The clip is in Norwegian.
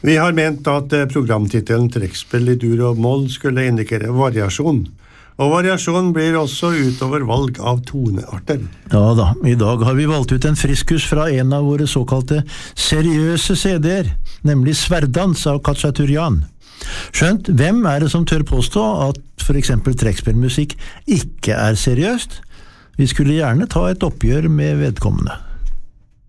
Vi har ment at programtitelen Trekkspill I dur og moll skulle indikere variasjon. Og variasjon blir også utover valg av tonearter. Ja da, I dag har vi valgt ut en friskus fra en av våre såkalte seriøse CD-er, nemlig Sverdans av Khatchaturian. Skjønt, hvem det som tør påstå at for eksempel trekkspillmusikk ikke seriøst? Vi skulle gjerne ta et oppgjør med vedkommende.